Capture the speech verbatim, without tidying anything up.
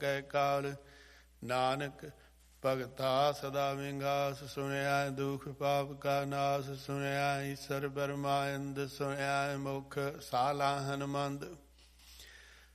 ਕੈ ਕਾਲ। ਨਾਨਕ ਭਗਤਾ ਸਦਾ ਵਿੰਗਾਸ, ਸੁਣਿਆ ਦੁਖ ਪਾਪ ਕਾ ਨਾਸ। ਸੁਣਿਆ ਈਸਰ ਬਰਮਾਇੰਦ, ਸੁਣਿਆ ਮੁਖ ਸਾਲਾ ਹਨਮੰਦ।